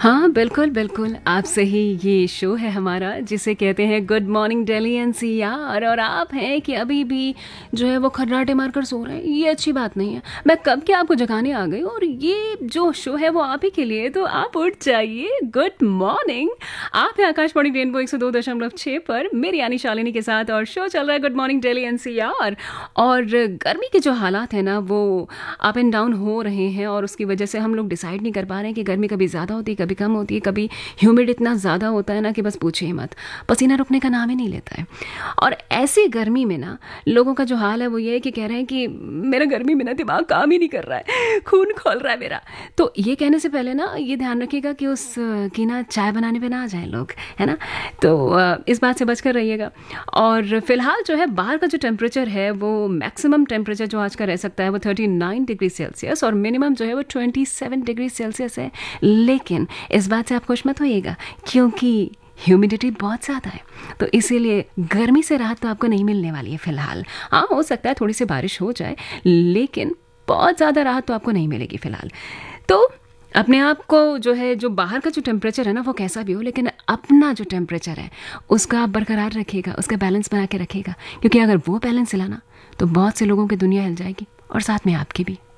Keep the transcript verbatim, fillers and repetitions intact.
हाँ, बिल्कुल, बिल्कुल। आपसे ही ये शो है हमारा जिसे कहते हैं गुड मॉर्निंग दिल्ली एनसीआर और आप हैं कि अभी भी जो है वो खर्राटे मारकर सो रहे हैं, ये अच्छी बात नहीं है। मैं कब के आपको जगाने आ गई और ये जो शो है वो आप ही के लिए, तो आप उठ जाइए। Good morning. आप हैं आकाशवाणी रेनबो एक सौ दो दशमलव छः पर मेरी यानी शालिनी के साथ और शो चल रहा है गुड मॉर्निंग दिल्ली एनसीआर। और गर्मी के जो हालात हैं ना वो अप एंड डाउन हो रहे हैं और उसकी वजह से हम लोग डिसाइड नहीं कर पा रहे हैं कि गर्मी कभी ज़्यादा होती है, कभी कम होती है, कभी ह्यूमिड इतना ज़्यादा होता है ना कि बस पूछिए मत, पसीना रुकने का नाम ही नहीं लेता है। और ऐसी गर्मी में ना लोगों का जो हाल है वो ये है कि कह रहे हैं कि मेरा गर्मी में ना दिमाग काम ही नहीं कर रहा है, खून खोल रहा है मेरा। तो ये कहने से पहले ना ये ध्यान रखिएगा कि उस की ना चाय बनाने पे ना आ जाए लोग, है ना। तो इस बात से बचकर रहिएगा। और फिलहाल जो है बाहर का जो टेम्परेचर है वो मैक्सिमम टेम्परेचर जो आज का रह सकता है वो थर्टी नाइन डिग्री सेल्सियस और मिनिमम जो है वो ट्वेंटी सेवन डिग्री सेल्सियस है। लेकिन इस बात से आप खुश मत होइएगा क्योंकि ह्यूमिडिटी बहुत ज़्यादा है, तो इसीलिए गर्मी से राहत तो आपको नहीं मिलने वाली है फ़िलहाल। हाँ, हो सकता है थोड़ी सी बारिश हो जाए लेकिन बहुत ज़्यादा राहत तो आपको नहीं मिलेगी फ़िलहाल। तो अपने आप को जो है, जो बाहर का जो टेम्परेचर है ना वो कैसा भी हो, लेकिन अपना जो टेम्परेचर है उसका आप बरकरार रखिएगा, उसका बैलेंस बना के रखिएगा, क्योंकि अगर वो बैलेंस हिला ना तो बहुत से लोगों की दुनिया हिल जाएगी और साथ में आपकी भी।